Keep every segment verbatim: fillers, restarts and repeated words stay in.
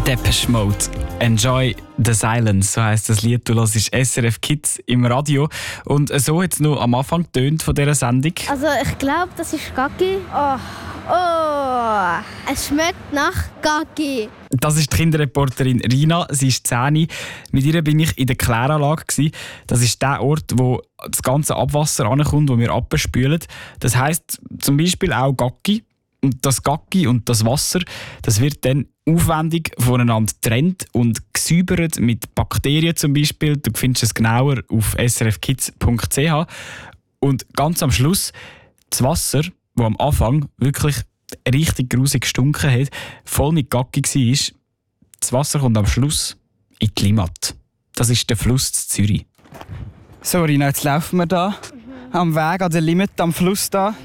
Depeche Mode. Enjoy the Silence, so heisst das Lied. Du hörst S R F Kids im Radio. Und so hat es noch am Anfang getönt von dieser Sendung. Also ich glaube, das ist Gaggi. Oh. Oh. Es schmeckt nach Gaggi. Das ist die Kinderreporterin Rina. Sie ist zehn. Mit ihr bin ich in der Kläranlage. Das ist der Ort, wo das ganze Abwasser ankommt, das wir abspülen. Das heisst zum Beispiel auch Gaggi. Und das Gaggi und das Wasser, das wird dann aufwendig voneinander getrennt und gesäubert mit Bakterien zum Beispiel. Du findest es genauer auf s r f kids punkt c h. Und ganz am Schluss das Wasser, das am Anfang wirklich richtig grusig gestunken hat, voll mit Gaggi war, das Wasser kommt am Schluss in die Limmat. Das ist der Fluss in Zürich. So, Rina, jetzt laufen wir da mhm. am Weg an der Limmat, am Fluss da.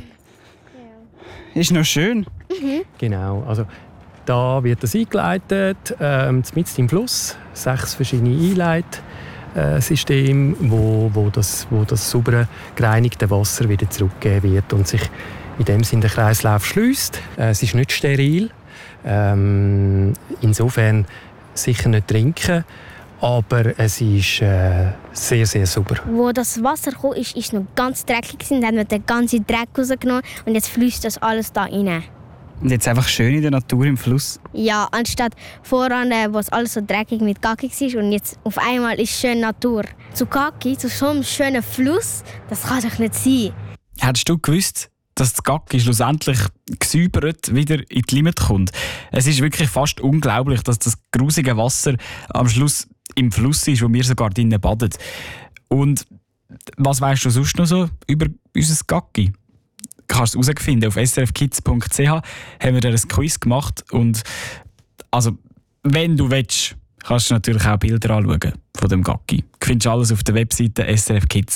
Ist noch schön. Mhm. Genau, also da wird das eingeleitet, ähm, mitten im Fluss, sechs verschiedene Einleitsysteme, wo, wo, das, wo das saubere, gereinigte Wasser wieder zurückgegeben wird und sich in dem Sinne der Kreislauf schließt. Äh, es ist nicht steril, ähm, insofern sicher nicht trinken. Aber es ist äh, sehr, sehr sauber. Wo das Wasser kam, ist, ist noch ganz dreckig. Dann haben wir den ganzen Dreck rausgenommen und jetzt fließt das alles da rein. Und jetzt einfach schön in der Natur im Fluss? Ja, anstatt voran, wo es alles so dreckig mit Gaggi war. Und jetzt auf einmal ist schön Natur. Zu Gaggi, zu so einem schönen Fluss, das kann doch nicht sein. Hättest du gewusst, dass das Gaggi schlussendlich gesäubert wieder in die Limmat kommt? Es ist wirklich fast unglaublich, dass das grusige Wasser am Schluss im Fluss ist, wo wir sogar drinnen baden. Und was weißt du sonst noch so über unser Gaggi? Du kannst es herausfinden. Auf s r f kids punkt c h haben wir da ein Quiz gemacht. Und also, wenn du willst, kannst du natürlich auch Bilder anschauen von dem Gaggi. Du findest alles auf der Webseite s r f kids